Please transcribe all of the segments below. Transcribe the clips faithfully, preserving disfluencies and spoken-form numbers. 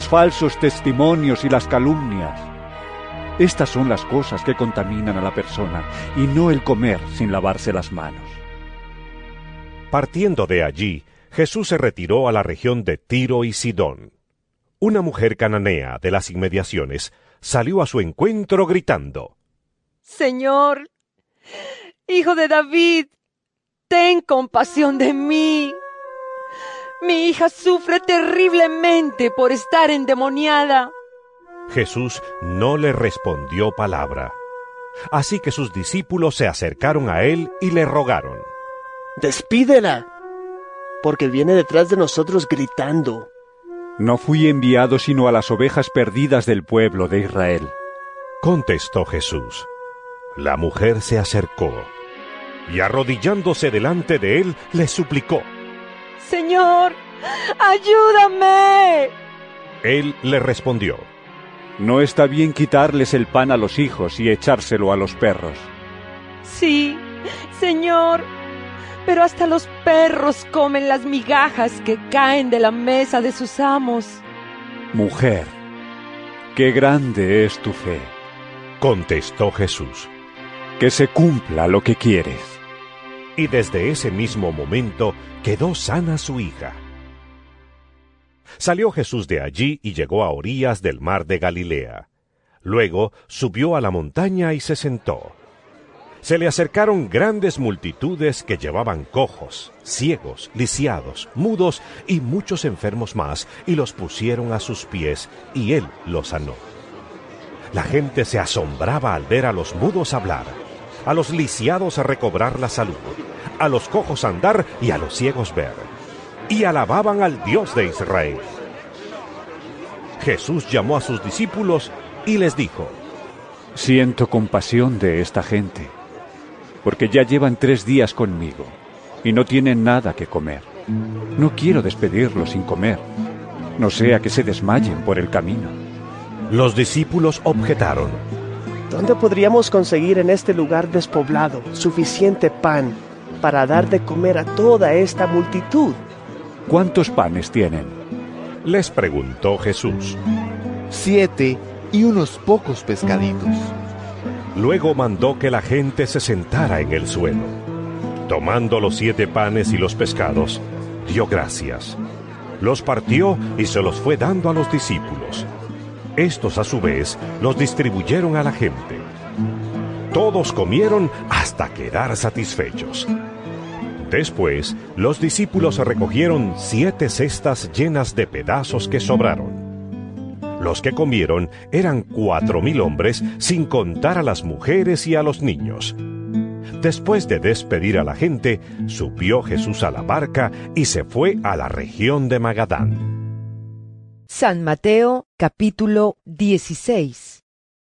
los falsos testimonios y las calumnias. Estas son las cosas que contaminan a la persona, y no el comer sin lavarse las manos. Partiendo de allí, Jesús se retiró a la región de Tiro y Sidón. Una mujer cananea de las inmediaciones salió a su encuentro gritando: Señor, Hijo de David, ten compasión de mí. Mi hija sufre terriblemente por estar endemoniada. Jesús no le respondió palabra. Así que sus discípulos se acercaron a él y le rogaron: Despídela, porque viene detrás de nosotros gritando. No fui enviado sino a las ovejas perdidas del pueblo de Israel. Contestó Jesús. La mujer se acercó y, arrodillándose delante de él, le suplicó: Señor, ayúdame. Él le respondió: No está bien quitarles el pan a los hijos y echárselo a los perros. Sí, Señor, pero hasta los perros comen las migajas que caen de la mesa de sus amos. Mujer, qué grande es tu fe. Contestó Jesús: Que se cumpla lo que quieres. Y desde ese mismo momento quedó sana su hija. Salió Jesús de allí y llegó a orillas del mar de Galilea. Luego subió a la montaña y se sentó. Se le acercaron grandes multitudes que llevaban cojos, ciegos, lisiados, mudos y muchos enfermos más, y los pusieron a sus pies, y él los sanó. La gente se asombraba al ver a los mudos hablar, a los lisiados a recobrar la salud, a los cojos andar y a los ciegos ver, y alababan al Dios de Israel. Jesús llamó a sus discípulos y les dijo: Siento compasión de esta gente, porque ya llevan tres días conmigo y no tienen nada que comer. No quiero despedirlos sin comer, no sea que se desmayen por el camino. Los discípulos objetaron: ¿Dónde podríamos conseguir en este lugar despoblado suficiente pan para dar de comer a toda esta multitud? ¿Cuántos panes tienen? Les preguntó Jesús. Siete y unos pocos pescaditos. Luego mandó que la gente se sentara en el suelo. Tomando los siete panes y los pescados, dio gracias. Los partió y se los fue dando a los discípulos. Estos, a su vez, los distribuyeron a la gente. Todos comieron hasta quedar satisfechos. Después, los discípulos recogieron siete cestas llenas de pedazos que sobraron. Los que comieron eran cuatro mil hombres, sin contar a las mujeres y a los niños. Después de despedir a la gente, subió Jesús a la barca y se fue a la región de Magadán. San Mateo, capítulo dieciséis.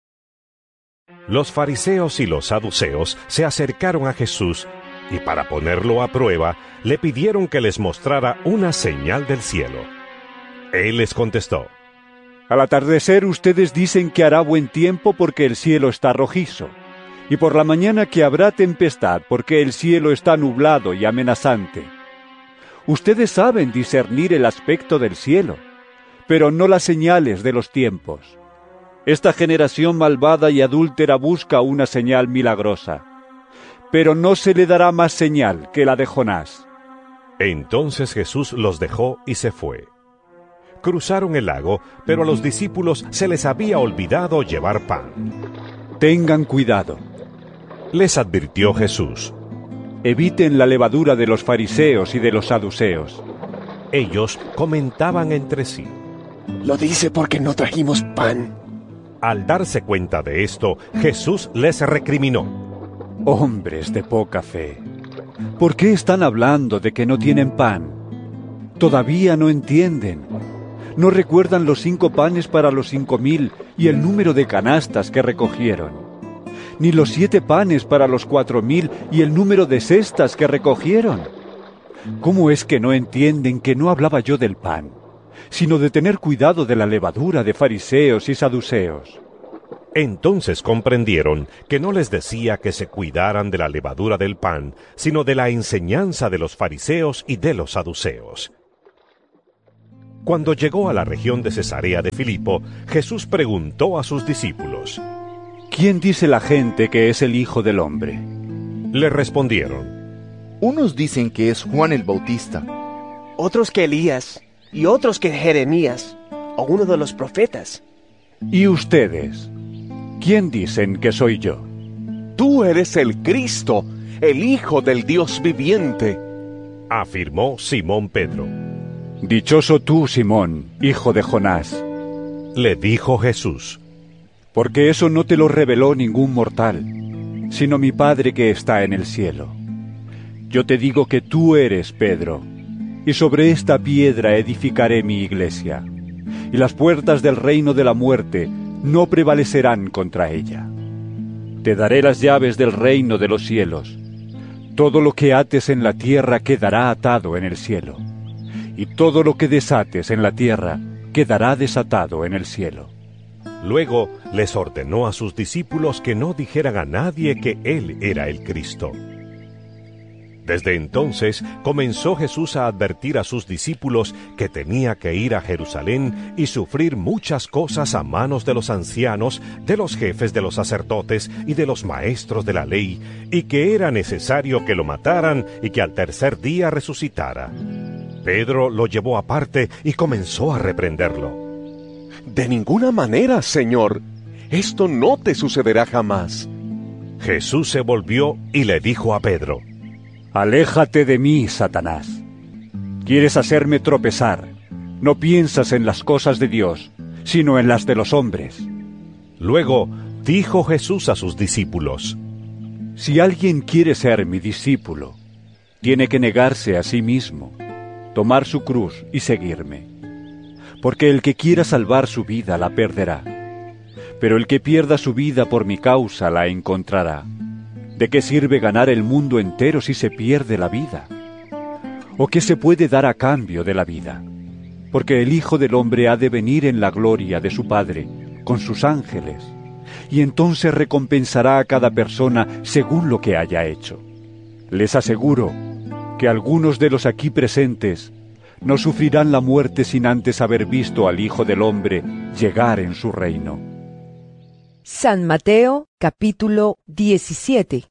Los fariseos y los saduceos se acercaron a Jesús y, para ponerlo a prueba, le pidieron que les mostrara una señal del cielo. Él les contestó: Al atardecer ustedes dicen que hará buen tiempo porque el cielo está rojizo, y por la mañana que habrá tempestad porque el cielo está nublado y amenazante. Ustedes saben discernir el aspecto del cielo, pero no las señales de los tiempos. Esta generación malvada y adúltera busca una señal milagrosa, pero no se le dará más señal que la de Jonás. Entonces Jesús los dejó y se fue. Cruzaron el lago, pero a los discípulos se les había olvidado llevar pan. Tengan cuidado, les advirtió Jesús. Eviten la levadura de los fariseos y de los saduceos. Ellos comentaban entre sí: Lo dice porque no trajimos pan. Al darse cuenta de esto, Jesús les recriminó: Hombres de poca fe, ¿por qué están hablando de que no tienen pan? Todavía no entienden. ¿No recuerdan los cinco panes para los cinco mil y el número de canastas que recogieron? ¿Ni los siete panes para los cuatro mil y el número de cestas que recogieron? ¿Cómo es que no entienden que no hablaba yo del pan, sino de tener cuidado de la levadura de fariseos y saduceos? Entonces comprendieron que no les decía que se cuidaran de la levadura del pan, sino de la enseñanza de los fariseos y de los saduceos. Cuando llegó a la región de Cesarea de Filipo, Jesús preguntó a sus discípulos: ¿Quién dice la gente que es el Hijo del Hombre? Le respondieron: Unos dicen que es Juan el Bautista, Otros que Elías, y otros que Jeremías, o uno de los profetas. ¿Y ustedes? ¿Quién dicen que soy yo? Tú eres el Cristo, el Hijo del Dios viviente, afirmó Simón Pedro. Dichoso tú, Simón, hijo de Jonás, le dijo Jesús, porque eso no te lo reveló ningún mortal, sino mi Padre que está en el cielo. Yo te digo que tú eres Pedro, y sobre esta piedra edificaré mi iglesia, y las puertas del reino de la muerte no prevalecerán contra ella. Te daré las llaves del reino de los cielos. Todo lo que ates en la tierra quedará atado en el cielo, y todo lo que desates en la tierra quedará desatado en el cielo. Luego les ordenó a sus discípulos que no dijeran a nadie que él era el Cristo. Desde entonces comenzó Jesús a advertir a sus discípulos que tenía que ir a Jerusalén y sufrir muchas cosas a manos de los ancianos, de los jefes de los sacerdotes y de los maestros de la ley, y que era necesario que lo mataran y que al tercer día resucitara. Pedro lo llevó aparte y comenzó a reprenderlo. De ninguna manera, Señor, esto no te sucederá jamás. Jesús se volvió y le dijo a Pedro: Aléjate de mí, Satanás. Quieres hacerme tropezar. No piensas en las cosas de Dios, sino en las de los hombres. Luego dijo Jesús a sus discípulos: Si alguien quiere ser mi discípulo, tiene que negarse a sí mismo, tomar su cruz y seguirme. Porque el que quiera salvar su vida la perderá, pero el que pierda su vida por mi causa la encontrará. ¿De qué sirve ganar el mundo entero si se pierde la vida? ¿O qué se puede dar a cambio de la vida? Porque el Hijo del Hombre ha de venir en la gloria de su Padre, con sus ángeles, y entonces recompensará a cada persona según lo que haya hecho. Les aseguro que algunos de los aquí presentes no sufrirán la muerte sin antes haber visto al Hijo del Hombre llegar en su reino. San Mateo, capítulo diecisiete.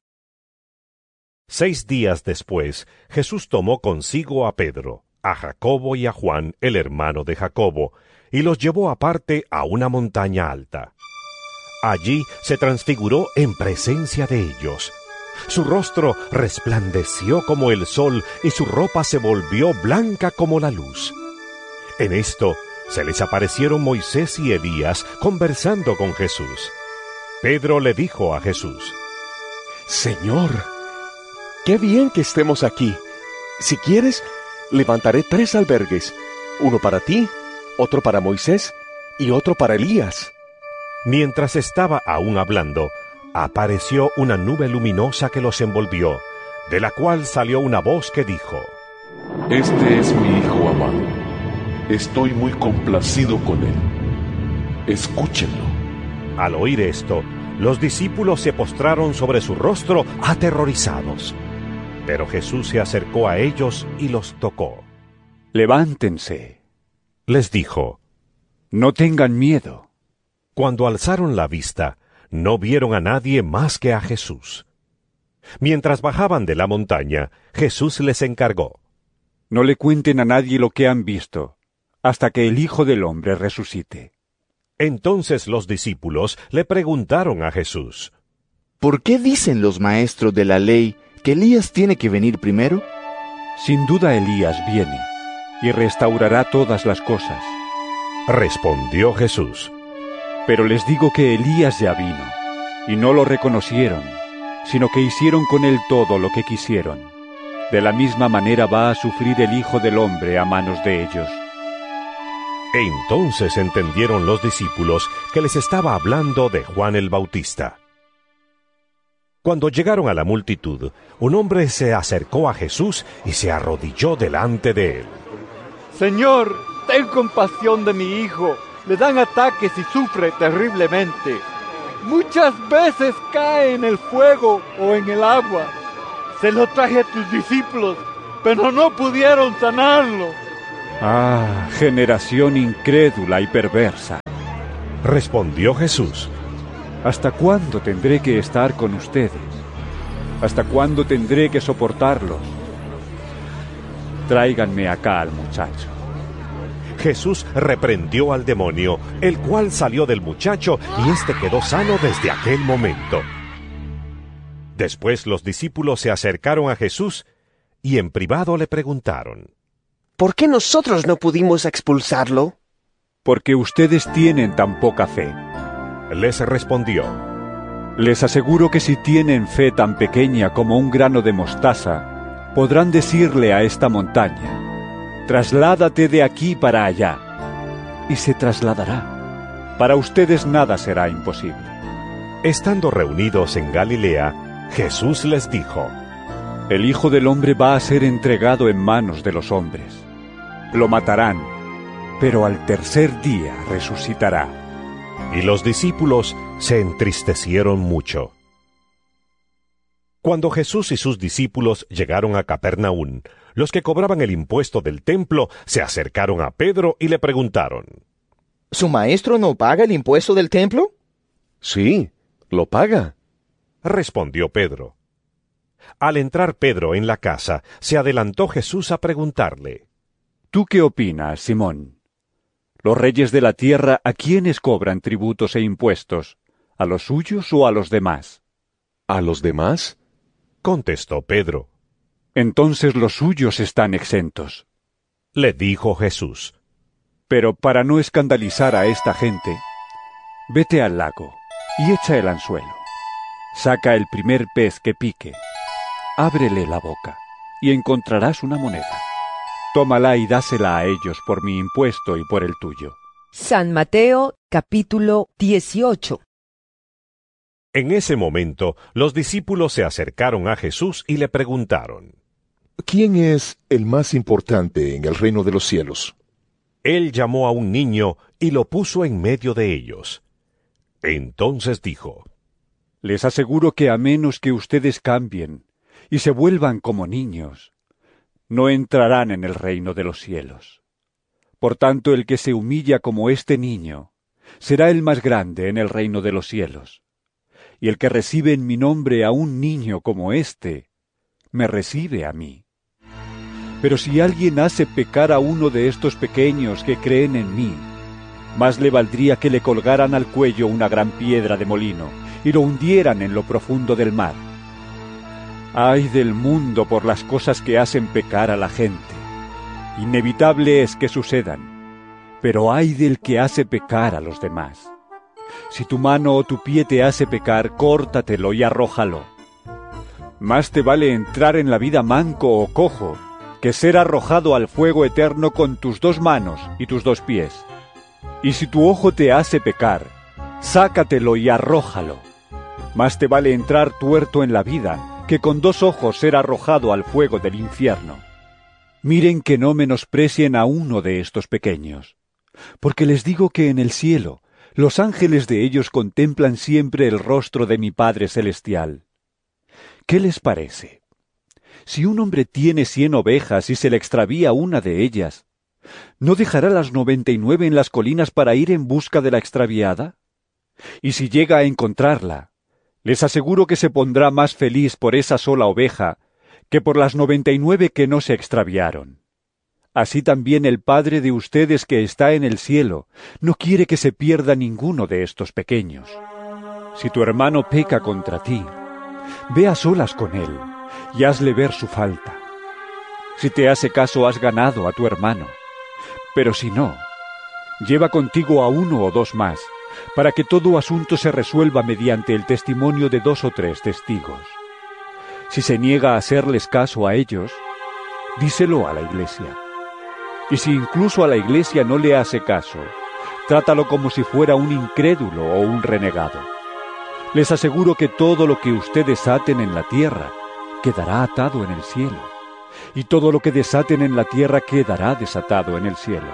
Seis días después, Jesús tomó consigo a Pedro, a Jacobo y a Juan, el hermano de Jacobo, y los llevó aparte a una montaña alta. Allí se transfiguró en presencia de ellos. Su rostro resplandeció como el sol y su ropa se volvió blanca como la luz. En esto se les aparecieron Moisés y Elías conversando con Jesús. Pedro le dijo a Jesús: Señor, qué bien que estemos aquí. Si quieres, levantaré tres albergues, uno para ti, otro para Moisés y otro para Elías. Mientras estaba aún hablando, apareció una nube luminosa que los envolvió, de la cual salió una voz que dijo: Este es mi Hijo amado. Estoy muy complacido con él. Escúchenlo. Al oír esto, los discípulos se postraron sobre su rostro aterrorizados. Pero Jesús se acercó a ellos y los tocó. Levántense, les dijo. No tengan miedo. Cuando alzaron la vista, no vieron a nadie más que a Jesús. Mientras bajaban de la montaña, Jesús les encargó: No le cuenten a nadie lo que han visto, hasta que el Hijo del Hombre resucite. Entonces los discípulos le preguntaron a Jesús: ¿Por qué dicen los maestros de la ley que Elías tiene que venir primero? Sin duda Elías viene, y restaurará todas las cosas. Respondió Jesús: Pero les digo que Elías ya vino, y no lo reconocieron, sino que hicieron con él todo lo que quisieron. De la misma manera va a sufrir el Hijo del Hombre a manos de ellos. Entonces entendieron los discípulos que les estaba hablando de Juan el Bautista. Cuando llegaron a la multitud, un hombre se acercó a Jesús y se arrodilló delante de él. Señor, ten compasión de mi hijo. Le dan ataques y sufre terriblemente. Muchas veces cae en el fuego o en el agua. Se lo traje a tus discípulos, pero no pudieron sanarlo. Ah, generación incrédula y perversa. Respondió Jesús. ¿Hasta cuándo tendré que estar con ustedes? ¿Hasta cuándo tendré que soportarlos? Tráiganme acá al muchacho. Jesús reprendió al demonio, el cual salió del muchacho y éste quedó sano desde aquel momento. Después los discípulos se acercaron a Jesús y en privado le preguntaron: ¿Por qué nosotros no pudimos expulsarlo? Porque ustedes tienen tan poca fe. Les respondió: Les aseguro que si tienen fe tan pequeña como un grano de mostaza, podrán decirle a esta montaña: trasládate de aquí para allá, y se trasladará. Para ustedes nada será imposible. Estando reunidos en Galilea, Jesús les dijo: El Hijo del Hombre va a ser entregado en manos de los hombres. Lo matarán, pero al tercer día resucitará. Y los discípulos se entristecieron mucho. Cuando Jesús y sus discípulos llegaron a Capernaum, los que cobraban el impuesto del templo se acercaron a Pedro y le preguntaron: ¿Su maestro no paga el impuesto del templo? Sí, lo paga. Respondió Pedro. Al entrar Pedro en la casa, se adelantó Jesús a preguntarle: ¿Tú qué opinas, Simón? ¿Los reyes de la tierra a quiénes cobran tributos e impuestos? ¿A los suyos o a los demás? ¿A los demás? Contestó Pedro. Entonces los suyos están exentos. Le dijo Jesús: Pero para no escandalizar a esta gente, vete al lago y echa el anzuelo. Saca el primer pez que pique. Ábrele la boca y encontrarás una moneda. Tómala y dásela a ellos por mi impuesto y por el tuyo. San Mateo, capítulo dieciocho. En ese momento, los discípulos se acercaron a Jesús y le preguntaron: ¿Quién es el más importante en el reino de los cielos? Él llamó a un niño y lo puso en medio de ellos. Entonces dijo: Les aseguro que a menos que ustedes cambien y se vuelvan como niños, no entrarán en el reino de los cielos. Por tanto, el que se humilla como este niño, será el más grande en el reino de los cielos. Y el que recibe en mi nombre a un niño como este, me recibe a mí. Pero si alguien hace pecar a uno de estos pequeños que creen en mí, más le valdría que le colgaran al cuello una gran piedra de molino y lo hundieran en lo profundo del mar. ¡Ay del mundo por las cosas que hacen pecar a la gente! Inevitable es que sucedan, pero ay del que hace pecar a los demás. Si tu mano o tu pie te hace pecar, córtatelo y arrójalo. Más te vale entrar en la vida manco o cojo, que ser arrojado al fuego eterno con tus dos manos y tus dos pies. Y si tu ojo te hace pecar, sácatelo y arrójalo. Más te vale entrar tuerto en la vida, que con dos ojos ser arrojado al fuego del infierno. Miren que no menosprecien a uno de estos pequeños, porque les digo que en el cielo los ángeles de ellos contemplan siempre el rostro de mi Padre Celestial. ¿Qué les parece? Si un hombre tiene cien ovejas y se le extravía una de ellas, ¿no dejará las noventa y nueve en las colinas para ir en busca de la extraviada? Y si llega a encontrarla, les aseguro que se pondrá más feliz por esa sola oveja que por las noventa y nueve que no se extraviaron. Así también el Padre de ustedes que está en el cielo no quiere que se pierda ninguno de estos pequeños. Si tu hermano peca contra ti, ve a solas con él y hazle ver su falta. Si te hace caso, has ganado a tu hermano. Pero si no, lleva contigo a uno o dos más, para que todo asunto se resuelva mediante el testimonio de dos o tres testigos. Si se niega a hacerles caso a ellos, díselo a la iglesia. Y si incluso a la iglesia no le hace caso, trátalo como si fuera un incrédulo o un renegado. Les aseguro que todo lo que ustedes aten en la tierra quedará atado en el cielo, y todo lo que desaten en la tierra quedará desatado en el cielo.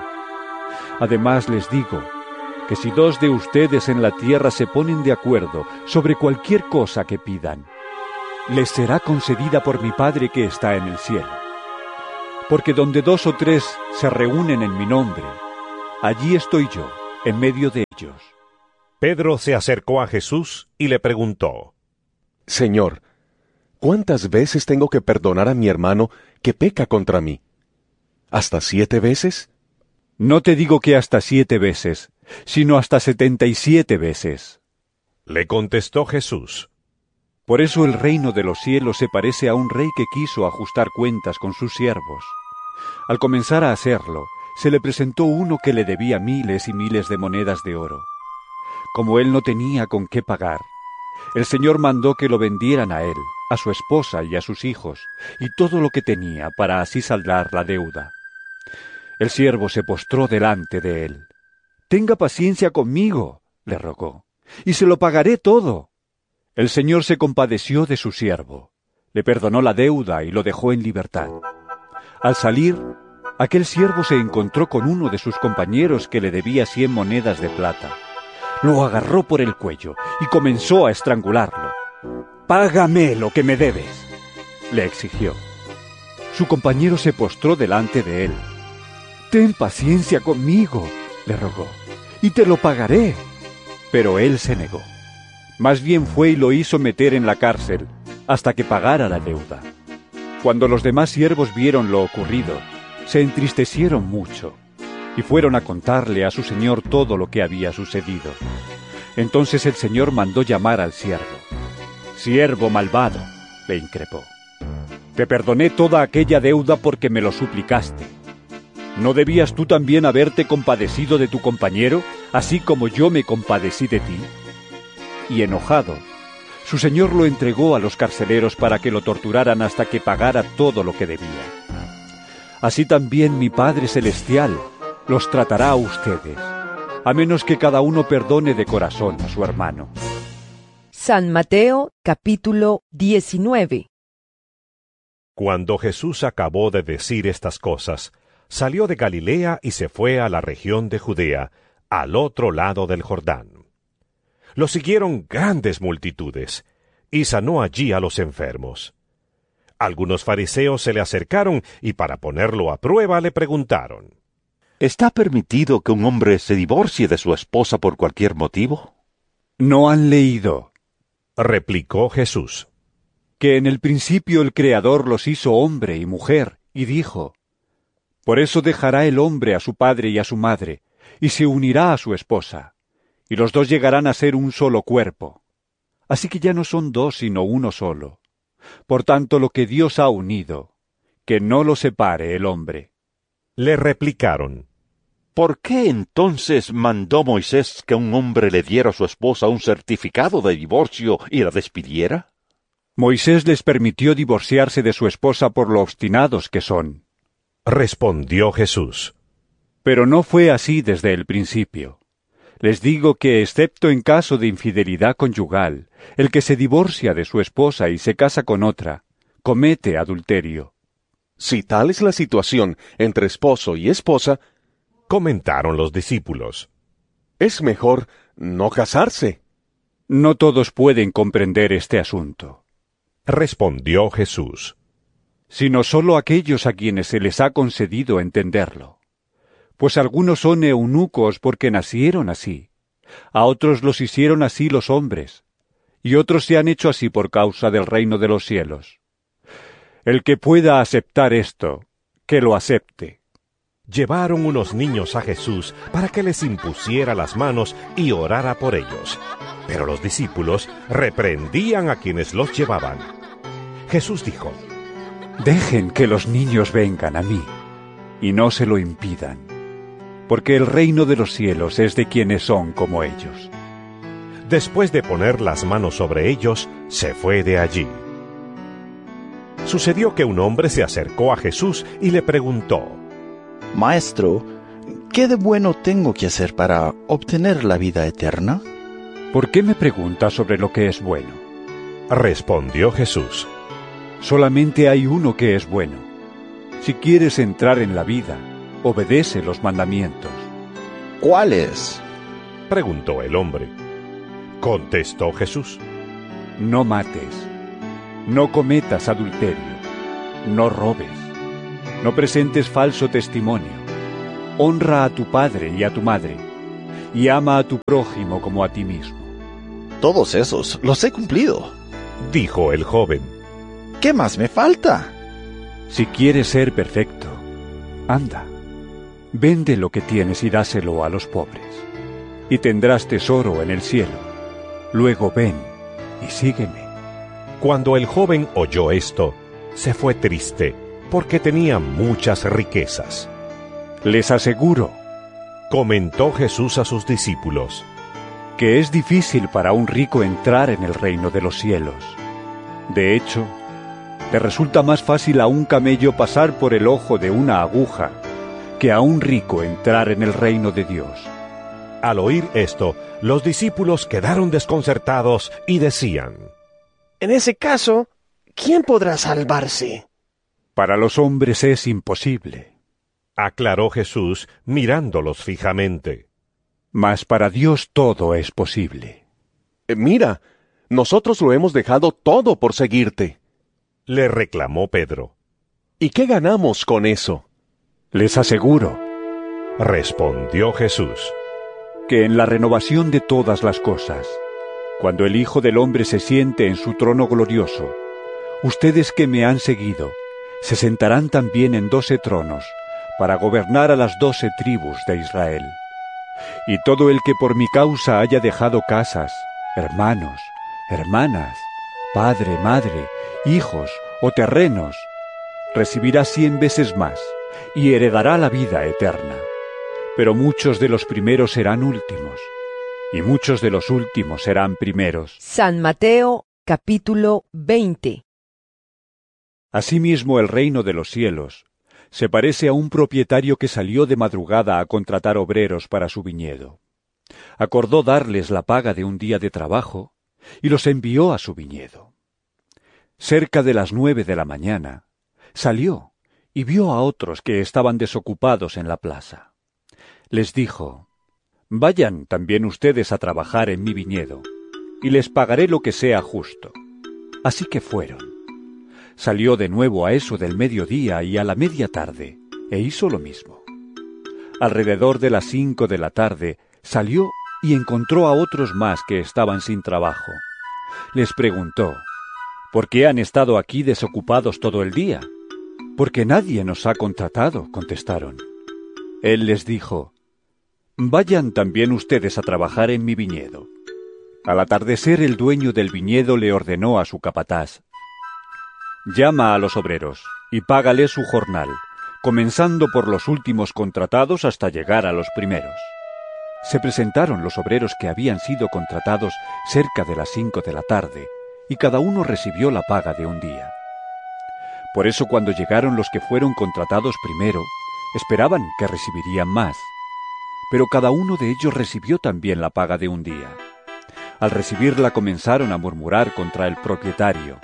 Además les digo que si dos de ustedes en la tierra se ponen de acuerdo sobre cualquier cosa que pidan, les será concedida por mi Padre que está en el cielo. porque donde dos o tres se reúnen en mi nombre, allí estoy yo, en medio de ellos. Pedro se acercó a Jesús y le preguntó: Señor, ¿cuántas veces tengo que perdonar a mi hermano que peca contra mí? ¿Hasta siete veces? No te digo que hasta siete veces, sino hasta setenta y siete veces. Le contestó Jesús: Por eso el reino de los cielos se parece a un rey que quiso ajustar cuentas con sus siervos. Al comenzar a hacerlo, se le presentó uno que le debía miles y miles de monedas de oro. Como él no tenía con qué pagar, el Señor mandó que lo vendieran a él, a su esposa y a sus hijos, y todo lo que tenía para así saldar la deuda. El siervo se postró delante de él. «Tenga paciencia conmigo», le rogó, «y se lo pagaré todo». El Señor se compadeció de su siervo, le perdonó la deuda y lo dejó en libertad. Al salir, aquel siervo se encontró con uno de sus compañeros que le debía cien monedas de plata. Lo agarró por el cuello y comenzó a estrangularlo. «Págame lo que me debes», le exigió. Su compañero se postró delante de él. «Ten paciencia conmigo», le rogó, «y te lo pagaré». Pero él se negó. Más bien fue y lo hizo meter en la cárcel hasta que pagara la deuda. Cuando los demás siervos vieron lo ocurrido, se entristecieron mucho y fueron a contarle a su señor todo lo que había sucedido. Entonces el señor mandó llamar al siervo. «Siervo malvado», le increpó, «te perdoné toda aquella deuda porque me lo suplicaste. ¿No debías tú también haberte compadecido de tu compañero, así como yo me compadecí de ti?» Y enojado, su señor lo entregó a los carceleros para que lo torturaran hasta que pagara todo lo que debía. Así también mi Padre Celestial los tratará a ustedes, a menos que cada uno perdone de corazón a su hermano. San Mateo, capítulo diecinueve. Cuando Jesús acabó de decir estas cosas, salió de Galilea y se fue a la región de Judea, al otro lado del Jordán. Lo siguieron grandes multitudes, y sanó allí a los enfermos. Algunos fariseos se le acercaron y para ponerlo a prueba le preguntaron: ¿Está permitido que un hombre se divorcie de su esposa por cualquier motivo? ¿No han leído?, replicó Jesús, que en el principio el Creador los hizo hombre y mujer, y dijo: Por eso dejará el hombre a su padre y a su madre, y se unirá a su esposa, y los dos llegarán a ser un solo cuerpo. Así que ya no son dos sino uno solo. Por tanto, lo que Dios ha unido, que no lo separe el hombre. Le replicaron: ¿Por qué entonces mandó Moisés que un hombre le diera a su esposa un certificado de divorcio y la despidiera? Moisés les permitió divorciarse de su esposa por lo obstinados que son. Respondió Jesús: Pero no fue así desde el principio. Les digo que, excepto en caso de infidelidad conyugal, el que se divorcia de su esposa y se casa con otra, comete adulterio. Si tal es la situación entre esposo y esposa, comentaron los discípulos, es mejor no casarse. No todos pueden comprender este asunto. Respondió Jesús: Sino solo aquellos a quienes se les ha concedido entenderlo. Pues algunos son eunucos porque nacieron así, a otros los hicieron así los hombres, y otros se han hecho así por causa del reino de los cielos. El que pueda aceptar esto, que lo acepte. Llevaron unos niños a Jesús para que les impusiera las manos y orara por ellos. Pero los discípulos reprendían a quienes los llevaban. Jesús dijo: Dejen que los niños vengan a mí, y no se lo impidan, porque el reino de los cielos es de quienes son como ellos. Después de poner las manos sobre ellos, se fue de allí. Sucedió que un hombre se acercó a Jesús y le preguntó: Maestro, ¿qué de bueno tengo que hacer para obtener la vida eterna? ¿Por qué me preguntas sobre lo que es bueno? Respondió Jesús: Solamente hay uno que es bueno. Si quieres entrar en la vida, obedece los mandamientos. ¿Cuál es? Preguntó el hombre. Contestó Jesús: No mates, no cometas adulterio, no robes, No presentes falso testimonio. Honra a tu padre y a tu madre, y ama a tu prójimo como a ti mismo. Todos esos los he cumplido, dijo el joven. ¿Qué más me falta? Si quieres ser perfecto, anda, vende lo que tienes y dáselo a los pobres, y tendrás tesoro en el cielo. Luego ven y sígueme. Cuando el joven oyó esto, se fue triste, porque tenía muchas riquezas. Les aseguro, comentó Jesús a sus discípulos, que es difícil para un rico entrar en el reino de los cielos. De hecho, le resulta más fácil a un camello pasar por el ojo de una aguja que a un rico entrar en el reino de Dios. Al oír esto, los discípulos quedaron desconcertados y decían, en ese caso, ¿quién podrá salvarse? Para los hombres es imposible, aclaró Jesús mirándolos fijamente. Mas para Dios todo es posible. Eh, mira, nosotros lo hemos dejado todo por seguirte, le reclamó Pedro. ¿Y qué ganamos con eso? Les aseguro, respondió Jesús, que en la renovación de todas las cosas, cuando el Hijo del Hombre se siente en su trono glorioso, ustedes que me han seguido, se sentarán también en doce tronos, para gobernar a las doce tribus de Israel. Y todo el que por mi causa haya dejado casas, hermanos, hermanas, padre, madre, hijos o terrenos, recibirá cien veces más y heredará la vida eterna. Pero muchos de los primeros serán últimos, y muchos de los últimos serán primeros. San Mateo, capítulo veinte. Asimismo, el reino de los cielos se parece a un propietario que salió de madrugada a contratar obreros para su viñedo. Acordó darles la paga de un día de trabajo y los envió a su viñedo. Cerca de las nueve de la mañana, salió y vio a otros que estaban desocupados en la plaza. Les dijo, vayan también ustedes a trabajar en mi viñedo, y les pagaré lo que sea justo. Así que fueron. Salió de nuevo a eso del mediodía y a la media tarde, e hizo lo mismo. Alrededor de las cinco de la tarde, salió y encontró a otros más que estaban sin trabajo. Les preguntó, ¿por qué han estado aquí desocupados todo el día? Porque nadie nos ha contratado, contestaron. Él les dijo, vayan también ustedes a trabajar en mi viñedo. Al atardecer el dueño del viñedo le ordenó a su capataz, llama a los obreros y págales su jornal, comenzando por los últimos contratados hasta llegar a los primeros. Se presentaron los obreros que habían sido contratados cerca de las cinco de la tarde, y cada uno recibió la paga de un día. Por eso cuando llegaron los que fueron contratados primero, esperaban que recibirían más. Pero cada uno de ellos recibió también la paga de un día. Al recibirla comenzaron a murmurar contra el propietario.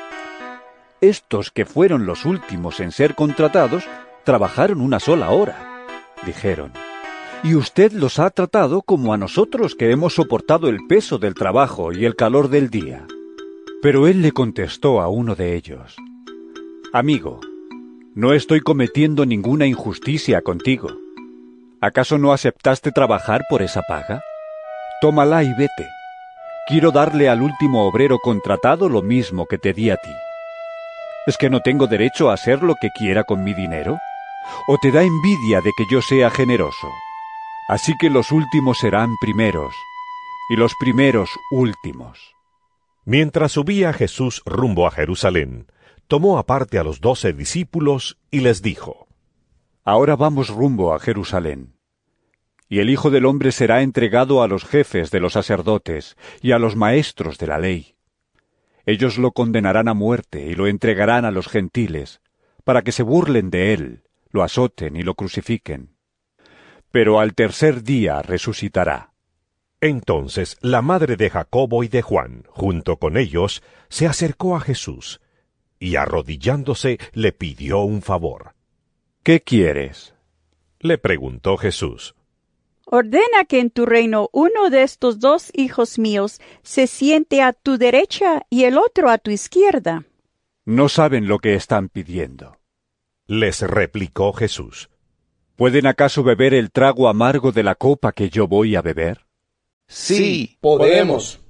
Estos que fueron los últimos en ser contratados, trabajaron una sola hora, dijeron. Y usted los ha tratado como a nosotros que hemos soportado el peso del trabajo y el calor del día. Pero él le contestó a uno de ellos, amigo, no estoy cometiendo ninguna injusticia contigo. ¿Acaso no aceptaste trabajar por esa paga? Tómala y vete. Quiero darle al último obrero contratado lo mismo que te di a ti. ¿Es que no tengo derecho a hacer lo que quiera con mi dinero? ¿O te da envidia de que yo sea generoso? Así que los últimos serán primeros, y los primeros últimos. Mientras subía Jesús rumbo a Jerusalén, tomó aparte a los doce discípulos y les dijo, ahora vamos rumbo a Jerusalén, y el Hijo del Hombre será entregado a los jefes de los sacerdotes y a los maestros de la ley. Ellos lo condenarán a muerte y lo entregarán a los gentiles, para que se burlen de él, lo azoten y lo crucifiquen. Pero al tercer día resucitará. Entonces la madre de Jacobo y de Juan, junto con ellos, se acercó a Jesús, y arrodillándose le pidió un favor. ¿Qué quieres? Le preguntó Jesús. Ordena que en tu reino uno de estos dos hijos míos se siente a tu derecha y el otro a tu izquierda. No saben lo que están pidiendo. Les replicó Jesús: ¿Pueden acaso beber el trago amargo de la copa que yo voy a beber? Sí, podemos.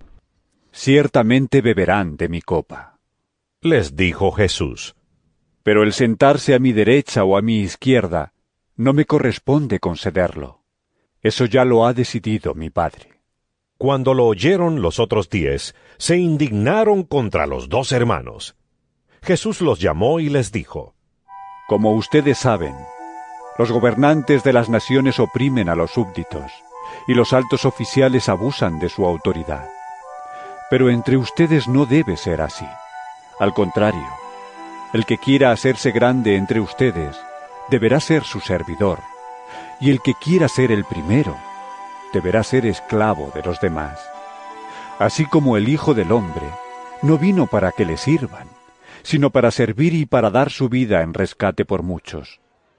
Ciertamente beberán de mi copa. Les dijo Jesús: Pero el sentarse a mi derecha o a mi izquierda no me corresponde concederlo. Eso ya lo ha decidido mi Padre. Cuando lo oyeron los otros diez, se indignaron contra los dos hermanos. Jesús los llamó y les dijo: Como ustedes saben, los gobernantes de las naciones oprimen a los súbditos, y los altos oficiales abusan de su autoridad. Pero entre ustedes no debe ser así. Al contrario, el que quiera hacerse grande entre ustedes deberá ser su servidor, y el que quiera ser el primero deberá ser esclavo de los demás. Así como el Hijo del Hombre no vino para que le sirvan, sino para servir y para dar su vida en rescate por muchos.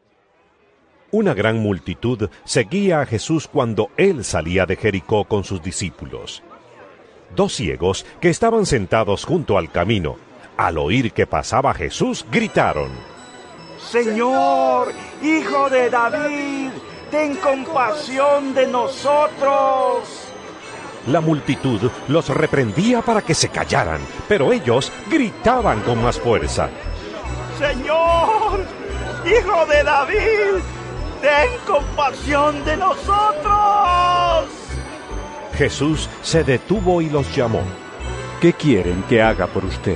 Una gran multitud seguía a Jesús cuando él salía de Jericó con sus discípulos. Dos ciegos que estaban sentados junto al camino, al oír que pasaba Jesús, gritaron: Señor, Hijo de David, ten compasión de nosotros. La multitud los reprendía para que se callaran, pero ellos gritaban con más fuerza: Señor, Hijo de David, ten compasión de nosotros. Jesús se detuvo y los llamó. ¿Qué quieren que haga por ustedes?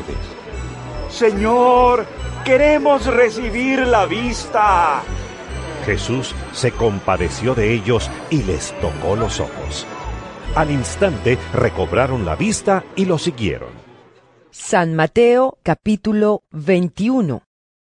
Señor, queremos recibir la vista. Jesús se compadeció de ellos y les tocó los ojos. Al instante recobraron la vista y lo siguieron. San Mateo, capítulo veintiuno.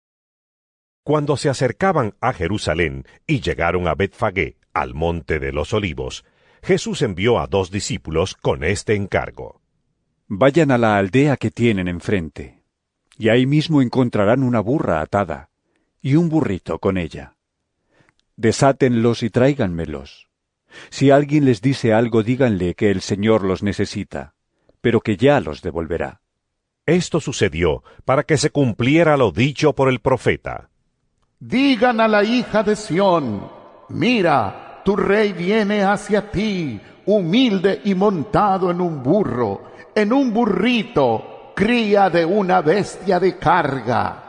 Cuando se acercaban a Jerusalén y llegaron a Betfagé, al monte de los Olivos, Jesús envió a dos discípulos con este encargo: Vayan a la aldea que tienen enfrente, y ahí mismo encontrarán una burra atada, y un burrito con ella. Desátenlos y tráiganmelos. Si alguien les dice algo, díganle que el Señor los necesita, pero que ya los devolverá. Esto sucedió para que se cumpliera lo dicho por el profeta. Digan a la hija de Sión: mira, tu rey viene hacia ti, humilde y montado en un burro, en un burrito, cría de una bestia de carga.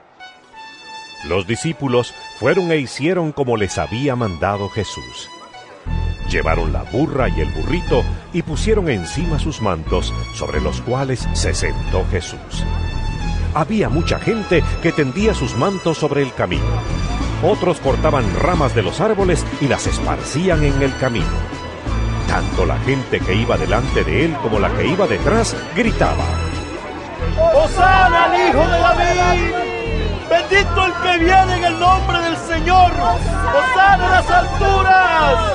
Los discípulos fueron e hicieron como les había mandado Jesús. Llevaron la burra y el burrito y pusieron encima sus mantos, sobre los cuales se sentó Jesús. Había mucha gente que tendía sus mantos sobre el camino. Otros cortaban ramas de los árboles y las esparcían en el camino. Tanto la gente que iba delante de él como la que iba detrás gritaba: ¡Hosana al Hijo de David! ¡Bendito el que viene en el nombre del Señor! ¡Hosana en las alturas!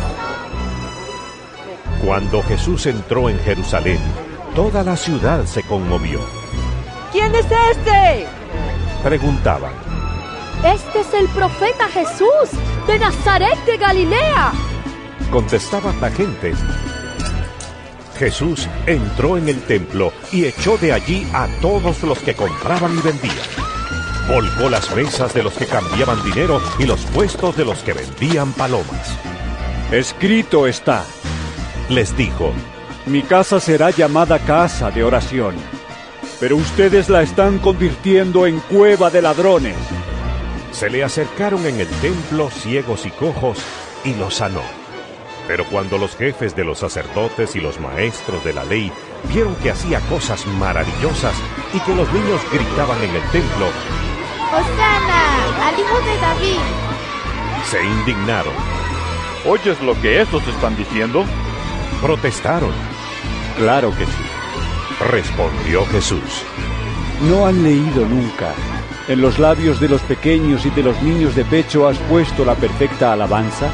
Cuando Jesús entró en Jerusalén, toda la ciudad se conmovió. ¿Quién es este?, preguntaban. Este es el profeta Jesús, de Nazaret de Galilea, contestaba la gente. Jesús entró en el templo y echó de allí a todos los que compraban y vendían. Volcó las mesas de los que cambiaban dinero y los puestos de los que vendían palomas. Escrito está, les dijo: mi casa será llamada casa de oración, pero ustedes la están convirtiendo en cueva de ladrones. Se le acercaron en el templo ciegos y cojos y los sanó. Pero cuando los jefes de los sacerdotes y los maestros de la ley vieron que hacía cosas maravillosas y que los niños gritaban en el templo: ¡Hosana al Hijo de David!, se indignaron. ¿Oyes lo que estos están diciendo? Protestaron. Claro que sí, respondió Jesús. ¿No han leído nunca: en los labios de los pequeños y de los niños de pecho has puesto la perfecta alabanza?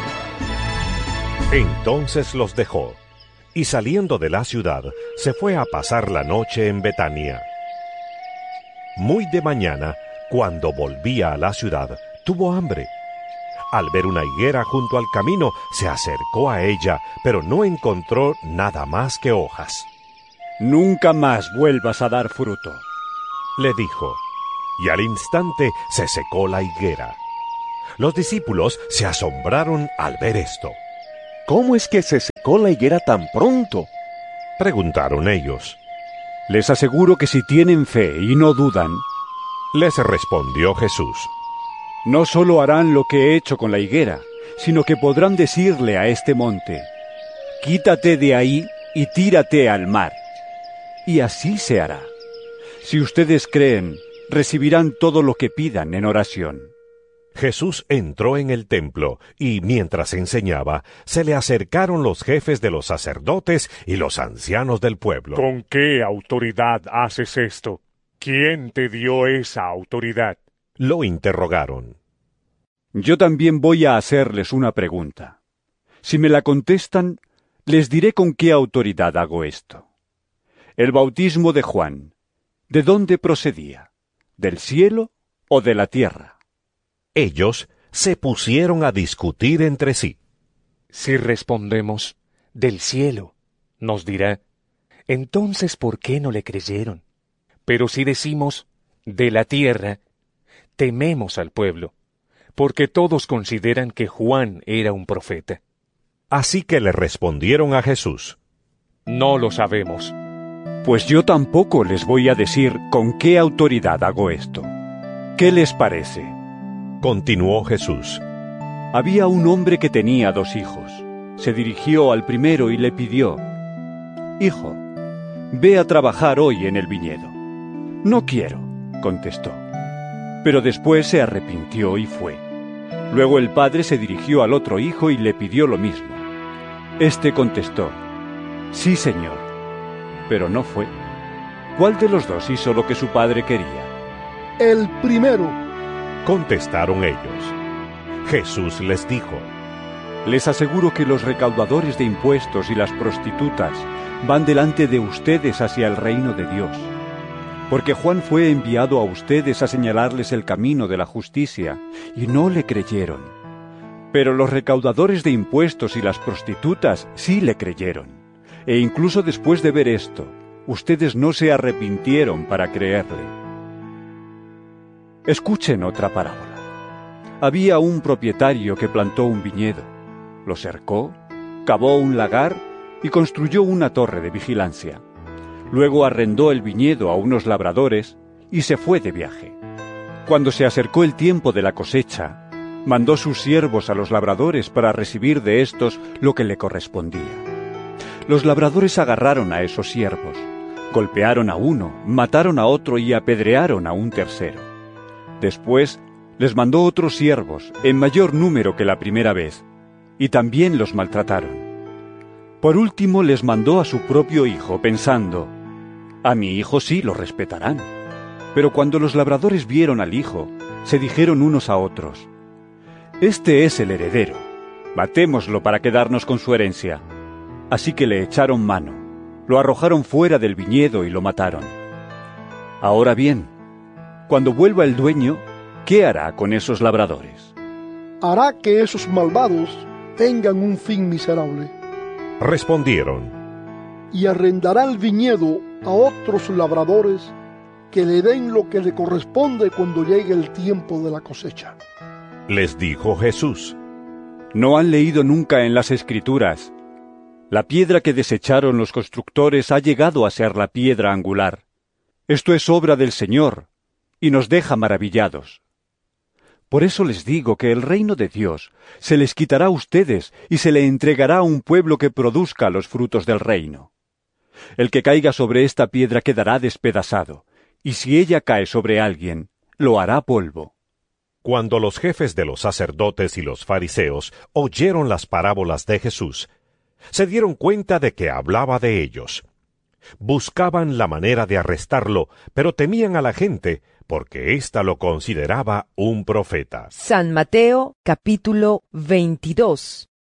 Entonces los dejó, y saliendo de la ciudad, se fue a pasar la noche en Betania. Muy de mañana, cuando volvía a la ciudad, tuvo hambre. Al ver una higuera junto al camino, se acercó a ella, pero no encontró nada más que hojas. Nunca más vuelvas a dar fruto, le dijo. y al instante se secó la higuera. Los discípulos se asombraron al ver esto. ¿Cómo es que se secó la higuera tan pronto?, preguntaron ellos. Les aseguro que si tienen fe y no dudan, les respondió Jesús, no solo harán lo que he hecho con la higuera, sino que podrán decirle a este monte, quítate de ahí y tírate al mar. Y así se hará. Si ustedes creen, recibirán todo lo que pidan en oración. Jesús entró en el templo, y mientras enseñaba, se le acercaron los jefes de los sacerdotes y los ancianos del pueblo. ¿Con qué autoridad haces esto? ¿Quién te dio esa autoridad? Lo interrogaron. Yo también voy a hacerles una pregunta. Si me la contestan, les diré con qué autoridad hago esto. El bautismo de Juan, ¿de dónde procedía? ¿Del cielo o de la tierra? Ellos se pusieron a discutir entre sí. Si respondemos, del cielo, nos dirá, entonces ¿por qué no le creyeron? Pero si decimos, de la tierra, tememos al pueblo, porque todos consideran que Juan era un profeta. Así que le respondieron a Jesús, no lo sabemos. Pues yo tampoco les voy a decir con qué autoridad hago esto. ¿Qué les parece? Continuó Jesús. Había un hombre que tenía dos hijos. Se dirigió al primero y le pidió, Hijo, ve a trabajar hoy en el viñedo. No quiero, contestó. Pero después se arrepintió y fue. Luego el padre se dirigió al otro hijo y le pidió lo mismo. Este contestó, Sí, señor. Pero no fue. ¿Cuál de los dos hizo lo que su padre quería? El primero, contestaron ellos. Jesús les dijo, les aseguro que los recaudadores de impuestos y las prostitutas van delante de ustedes hacia el reino de Dios. Porque Juan fue enviado a ustedes a señalarles el camino de la justicia, y no le creyeron. Pero los recaudadores de impuestos y las prostitutas sí le creyeron. E incluso después de ver esto, ustedes no se arrepintieron para creerle. Escuchen otra parábola. Había un propietario que plantó un viñedo, lo cercó, cavó un lagar y construyó una torre de vigilancia. Luego arrendó el viñedo a unos labradores y se fue de viaje. Cuando se acercó el tiempo de la cosecha, mandó sus siervos a los labradores para recibir de éstos lo que le correspondía. Los labradores agarraron a esos siervos, golpearon a uno, mataron a otro y apedrearon a un tercero. Después les mandó otros siervos, en mayor número que la primera vez, y también los maltrataron. Por último les mandó a su propio hijo, pensando, a mi hijo sí lo respetarán. Pero cuando los labradores vieron al hijo, se dijeron unos a otros, este es el heredero, matémoslo para quedarnos con su herencia. Así que le echaron mano, lo arrojaron fuera del viñedo y lo mataron. Ahora bien, cuando vuelva el dueño, ¿qué hará con esos labradores? Hará que esos malvados tengan un fin miserable. Respondieron, y arrendará el viñedo a otros labradores que le den lo que le corresponde cuando llegue el tiempo de la cosecha. Les dijo Jesús, ¿no han leído nunca en las Escrituras? La piedra que desecharon los constructores ha llegado a ser la piedra angular. Esto es obra del Señor, y nos deja maravillados. Por eso les digo que el reino de Dios se les quitará a ustedes y se le entregará a un pueblo que produzca los frutos del reino. El que caiga sobre esta piedra quedará despedazado, y si ella cae sobre alguien, lo hará polvo. Cuando los jefes de los sacerdotes y los fariseos oyeron las parábolas de Jesús, se dieron cuenta de que hablaba de ellos. Buscaban la manera de arrestarlo, pero temían a la gente, porque ésta lo consideraba un profeta. San Mateo, capítulo veintidós.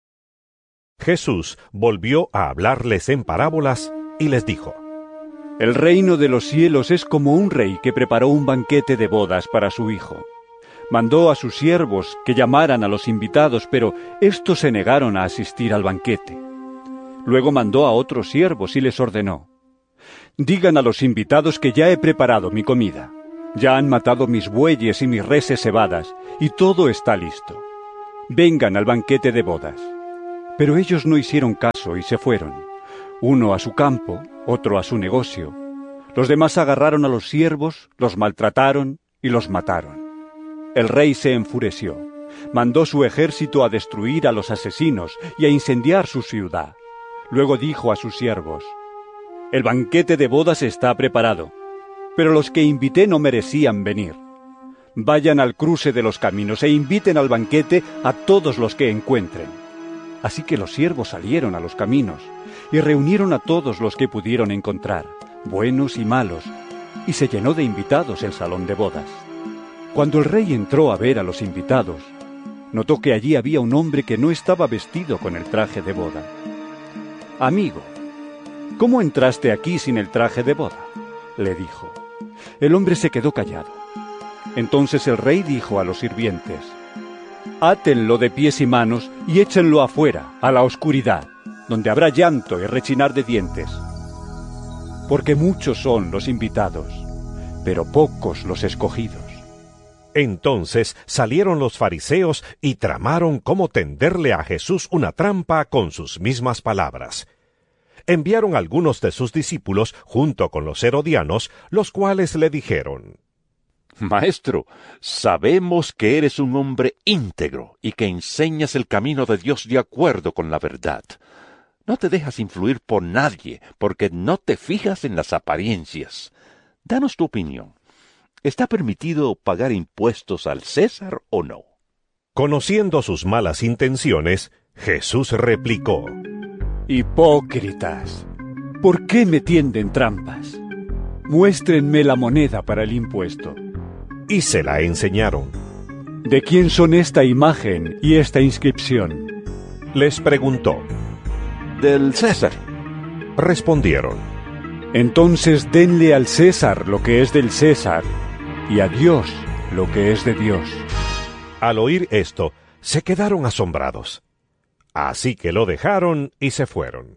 Jesús volvió a hablarles en parábolas y les dijo, el reino de los cielos es como un rey que preparó un banquete de bodas para su hijo. Mandó a sus siervos que llamaran a los invitados, pero éstos se negaron a asistir al banquete. Luego mandó a otros siervos y les ordenó, digan a los invitados que ya he preparado mi comida. Ya han matado mis bueyes y mis reses cebadas, y todo está listo. Vengan al banquete de bodas. Pero ellos no hicieron caso y se fueron, uno a su campo, otro a su negocio. Los demás agarraron a los siervos, los maltrataron y los mataron. El rey se enfureció, mandó su ejército a destruir a los asesinos y a incendiar su ciudad. Luego dijo a sus siervos: «El banquete de bodas está preparado, pero los que invité no merecían venir. Vayan al cruce de los caminos e inviten al banquete a todos los que encuentren». Así que los siervos salieron a los caminos y reunieron a todos los que pudieron encontrar, buenos y malos, y se llenó de invitados el salón de bodas. Cuando el rey entró a ver a los invitados, notó que allí había un hombre que no estaba vestido con el traje de boda. «Amigo, ¿cómo entraste aquí sin el traje de boda?», le dijo. El hombre se quedó callado. Entonces el rey dijo a los sirvientes: «Átenlo de pies y manos y échenlo afuera, a la oscuridad, donde habrá llanto y rechinar de dientes. Porque muchos son los invitados, pero pocos los escogidos». Entonces salieron los fariseos y tramaron cómo tenderle a Jesús una trampa con sus mismas palabras. Enviaron algunos de sus discípulos junto con los herodianos, los cuales le dijeron: «Maestro, sabemos que eres un hombre íntegro y que enseñas el camino de Dios de acuerdo con la verdad. No te dejas influir por nadie, porque no te fijas en las apariencias. Danos tu opinión. ¿Está permitido pagar impuestos al César o no?». Conociendo sus malas intenciones, Jesús replicó: «Hipócritas, ¿por qué me tienden trampas? Muéstrenme la moneda para el impuesto». Y se la enseñaron. «¿De quién son esta imagen y esta inscripción?», les preguntó. «Del César», respondieron. «Entonces denle al César lo que es del César, y a Dios lo que es de Dios». Al oír esto, se quedaron asombrados. Así que lo dejaron y se fueron.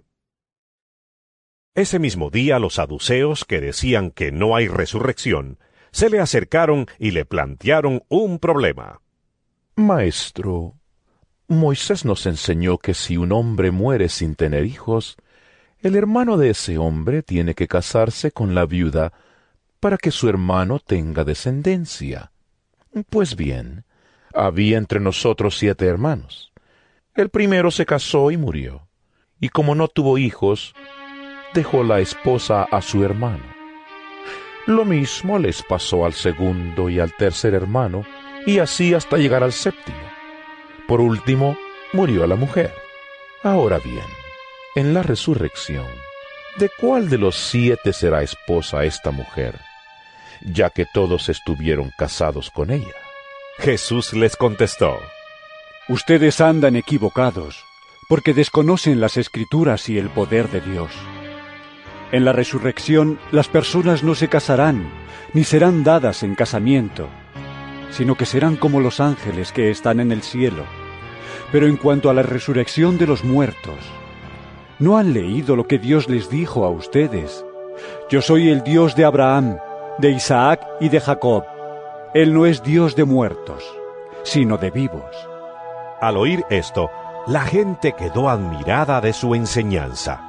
Ese mismo día los saduceos, que decían que no hay resurrección, se le acercaron y le plantearon un problema. «Maestro, Moisés nos enseñó que si un hombre muere sin tener hijos, el hermano de ese hombre tiene que casarse con la viuda para que su hermano tenga descendencia. Pues bien, había entre nosotros siete hermanos. El primero se casó y murió, y como no tuvo hijos, dejó la esposa a su hermano. Lo mismo les pasó al segundo y al tercer hermano, y así hasta llegar al séptimo. Por último, murió la mujer. Ahora bien, en la resurrección, ¿de cuál de los siete será esposa esta mujer, ya que todos estuvieron casados con ella?» Jesús les contestó: «Ustedes andan equivocados, porque desconocen las Escrituras y el poder de Dios. En la resurrección, las personas no se casarán, ni serán dadas en casamiento, sino que serán como los ángeles que están en el cielo. Pero en cuanto a la resurrección de los muertos, ¿no han leído lo que Dios les dijo a ustedes? Yo soy el Dios de Abraham, de Isaac y de Jacob. Él no es Dios de muertos, sino de vivos». Al oír esto, la gente quedó admirada de su enseñanza.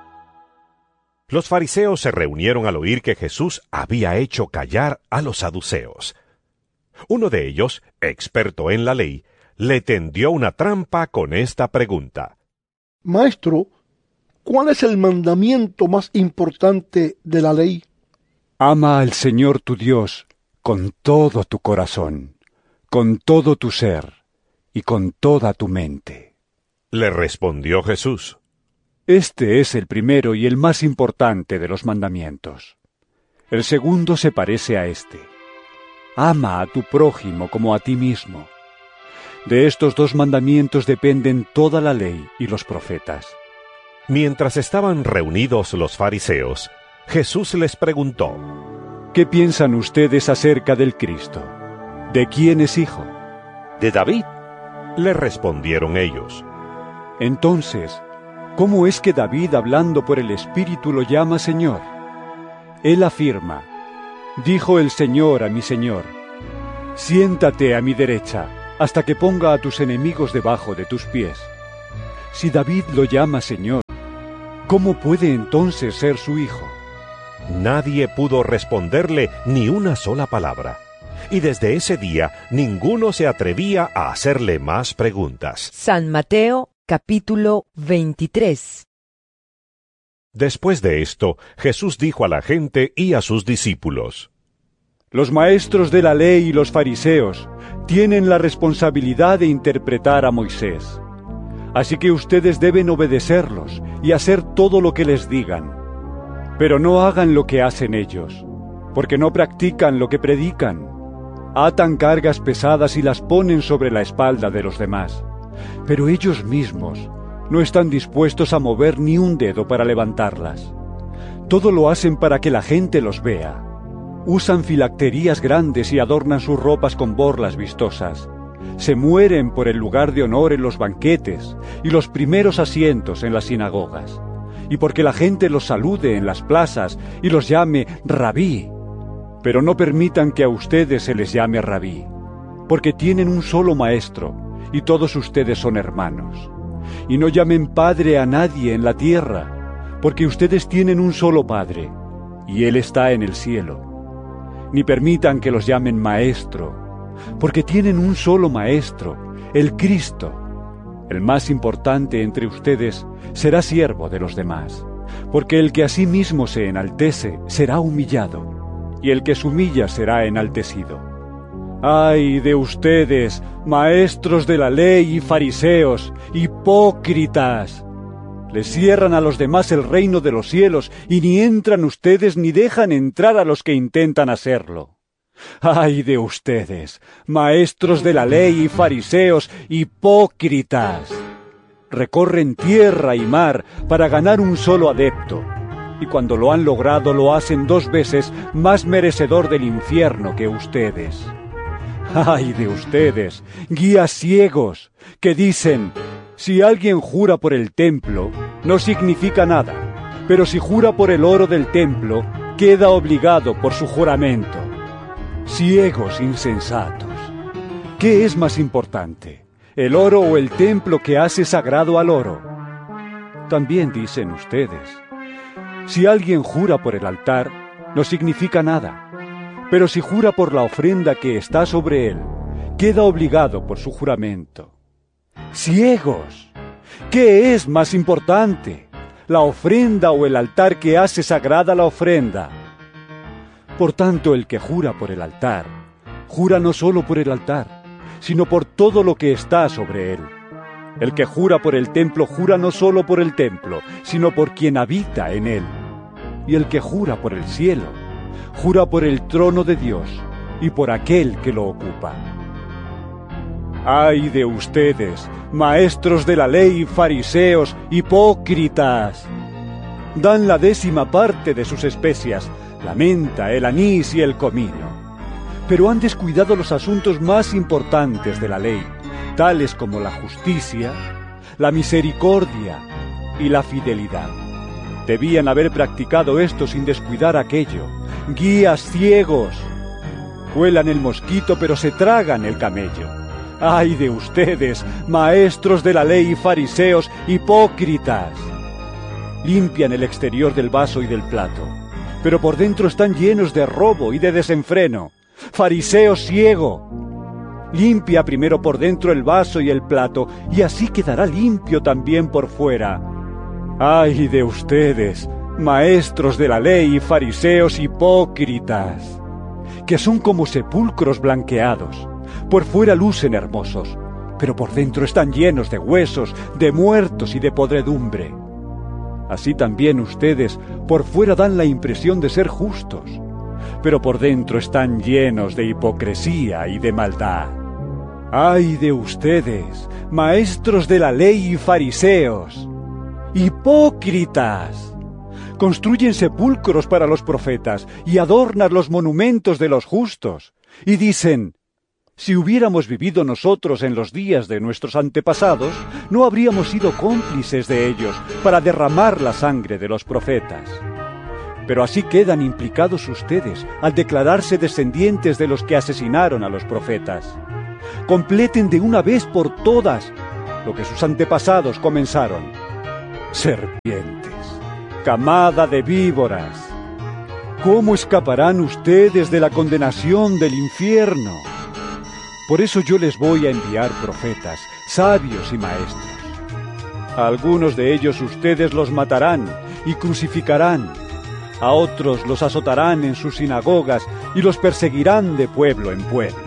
Los fariseos se reunieron al oír que Jesús había hecho callar a los saduceos. Uno de ellos, experto en la ley, le tendió una trampa con esta pregunta: «Maestro, ¿cuál es el mandamiento más importante de la ley?». «Ama al Señor tu Dios con todo tu corazón, con todo tu ser y con toda tu mente», le respondió Jesús. «Este es el primero y el más importante de los mandamientos. El segundo se parece a este: ama a tu prójimo como a ti mismo. De estos dos mandamientos dependen toda la ley y los profetas». Mientras estaban reunidos los fariseos, Jesús les preguntó: «¿Qué piensan ustedes acerca del Cristo? ¿De quién es hijo?». «De David», le respondieron ellos. «Entonces, ¿cómo es que David, hablando por el Espíritu, lo llama Señor? Él afirma: Dijo el Señor a mi Señor: siéntate a mi derecha, hasta que ponga a tus enemigos debajo de tus pies. Si David lo llama Señor, ¿cómo puede entonces ser su hijo? Nadie pudo responderle ni una sola palabra, y desde ese día ninguno se atrevía a hacerle más preguntas. San Mateo, capítulo veintitrés. Después de esto, Jesús dijo a la gente y a sus discípulos: Los maestros de la ley y los fariseos tienen la responsabilidad de interpretar a Moisés. Así que ustedes deben obedecerlos y hacer todo lo que les digan. Pero no hagan lo que hacen ellos, porque no practican lo que predican. Atan cargas pesadas y las ponen sobre la espalda de los demás, pero ellos mismos no están dispuestos a mover ni un dedo para levantarlas. Todo lo hacen para que la gente los vea. Usan filacterías grandes y adornan sus ropas con borlas vistosas. Se mueren por el lugar de honor en los banquetes y los primeros asientos en las sinagogas, y porque la gente los salude en las plazas y los llame Rabí. Pero no permitan que a ustedes se les llame Rabí, porque tienen un solo maestro, y todos ustedes son hermanos. Y no llamen Padre a nadie en la tierra, porque ustedes tienen un solo Padre, y Él está en el cielo. Ni permitan que los llamen Maestro, porque tienen un solo Maestro, el Cristo. El más importante entre ustedes será siervo de los demás, porque el que a sí mismo se enaltece será humillado, y el que se humilla será enaltecido. ¡Ay de ustedes, maestros de la ley y fariseos, hipócritas! Les cierran a los demás el reino de los cielos, y ni entran ustedes ni dejan entrar a los que intentan hacerlo. ¡Ay de ustedes, maestros de la ley y fariseos, hipócritas! Recorren tierra y mar para ganar un solo adepto, y cuando lo han logrado lo hacen dos veces más merecedor del infierno que ustedes. ¡Ay de ustedes, guías ciegos, que dicen: si alguien jura por el templo, no significa nada, pero si jura por el oro del templo, queda obligado por su juramento! Ciegos insensatos. ¿Qué es más importante, el oro o el templo que hace sagrado al oro? También dicen ustedes: si alguien jura por el altar, no significa nada, pero si jura por la ofrenda que está sobre él, queda obligado por su juramento. ¡Ciegos! ¿Qué es más importante, la ofrenda o el altar que hace sagrada la ofrenda? Por tanto, el que jura por el altar, jura no solo por el altar, sino por todo lo que está sobre él. El que jura por el templo, jura no solo por el templo, sino por quien habita en él. Y el que jura por el cielo, jura por el trono de Dios y por aquel que lo ocupa. ¡Ay de ustedes, maestros de la ley y fariseos, hipócritas! Dan la décima parte de sus especias, la menta, el anís y el comino, pero han descuidado los asuntos más importantes de la ley, tales como la justicia, la misericordia y la fidelidad. Debían haber practicado esto sin descuidar aquello. ¡Guías ciegos! Cuelan el mosquito, pero se tragan el camello. ¡Ay de ustedes, maestros de la ley y fariseos, hipócritas! Limpian el exterior del vaso y del plato, pero por dentro están llenos de robo y de desenfreno. ¡Fariseo ciego! Limpia primero por dentro el vaso y el plato, y así quedará limpio también por fuera. ¡Ay de ustedes, maestros de la ley y fariseos hipócritas! Que son como sepulcros blanqueados. Por fuera lucen hermosos, pero por dentro están llenos de huesos, de muertos y de podredumbre. Así también ustedes por fuera dan la impresión de ser justos, pero por dentro están llenos de hipocresía y de maldad. ¡Ay de ustedes, maestros de la ley y fariseos! ¡Hipócritas! Construyen sepulcros para los profetas y adornan los monumentos de los justos, y dicen: si hubiéramos vivido nosotros en los días de nuestros antepasados, no habríamos sido cómplices de ellos para derramar la sangre de los profetas. Pero así quedan implicados ustedes al declararse descendientes de los que asesinaron a los profetas. Completen de una vez por todas lo que sus antepasados comenzaron. Serpientes, camada de víboras, ¿cómo escaparán ustedes de la condenación del infierno? Por eso yo les voy a enviar profetas, sabios y maestros. A algunos de ellos ustedes los matarán y crucificarán. A otros los azotarán en sus sinagogas y los perseguirán de pueblo en pueblo.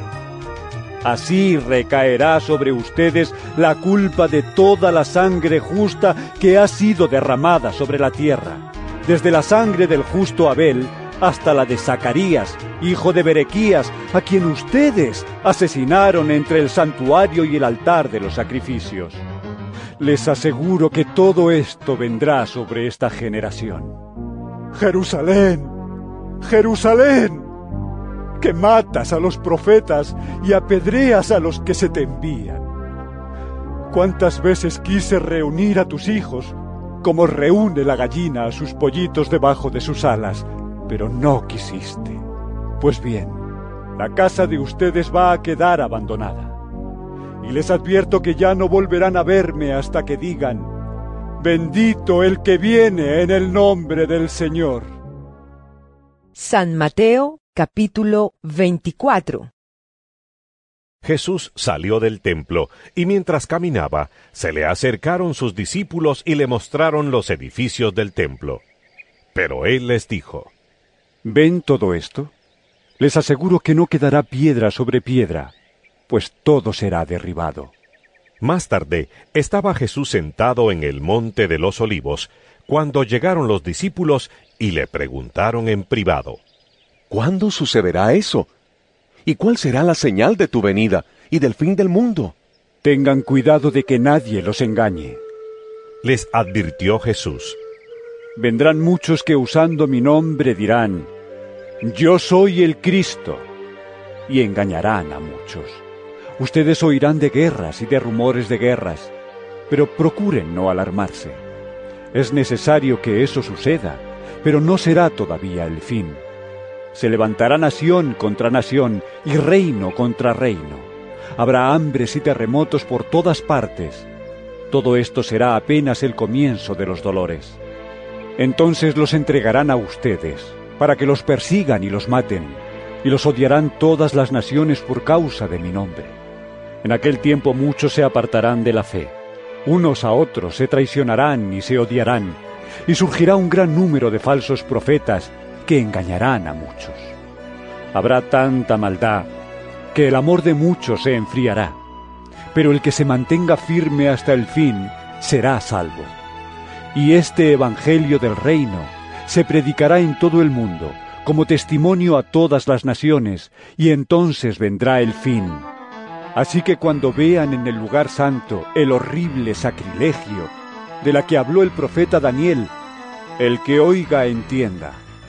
Así recaerá sobre ustedes la culpa de toda la sangre justa que ha sido derramada sobre la tierra, desde la sangre del justo Abel hasta la de Zacarías, hijo de Berequías, a quien ustedes asesinaron entre el santuario y el altar de los sacrificios. Les aseguro que todo esto vendrá sobre esta generación. Jerusalén, Jerusalén, que matas a los profetas y apedreas a los que se te envían. ¿Cuántas veces quise reunir a tus hijos, como reúne la gallina a sus pollitos debajo de sus alas, pero no quisiste? Pues bien, la casa de ustedes va a quedar abandonada. Y les advierto que ya no volverán a verme hasta que digan: bendito el que viene en el nombre del Señor. San Mateo, capítulo veinticuatro. Jesús salió del templo, y mientras caminaba, se le acercaron sus discípulos y le mostraron los edificios del templo. Pero él les dijo: ¿ven todo esto? Les aseguro que no quedará piedra sobre piedra, pues todo será derribado. Más tarde, estaba Jesús sentado en el monte de los Olivos, cuando llegaron los discípulos y le preguntaron en privado: ¿cuándo sucederá eso? ¿Y cuál será la señal de tu venida y del fin del mundo? Tengan cuidado de que nadie los engañe. Les advirtió Jesús: vendrán muchos que usando mi nombre dirán: yo soy el Cristo, y engañarán a muchos. Ustedes oirán de guerras y de rumores de guerras, pero procuren no alarmarse. Es necesario que eso suceda, pero no será todavía el fin. Se levantará nación contra nación y reino contra reino. Habrá hambres y terremotos por todas partes. Todo esto será apenas el comienzo de los dolores. Entonces los entregarán a ustedes, para que los persigan y los maten, y los odiarán todas las naciones por causa de mi nombre. En aquel tiempo muchos se apartarán de la fe. Unos a otros se traicionarán y se odiarán, y surgirá un gran número de falsos profetas que engañarán a muchos. Habrá tanta maldad que el amor de muchos se enfriará, pero el que se mantenga firme hasta el fin será salvo. Y este evangelio del reino se predicará en todo el mundo, como testimonio a todas las naciones, y entonces vendrá el fin. Así que cuando vean en el lugar santo el horrible sacrilegio de la que habló el profeta Daniel, el que oiga entienda.